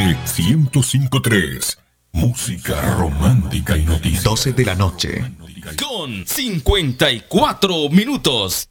105.3. Música romántica y noticias. 12 de la noche. Con 54 minutos.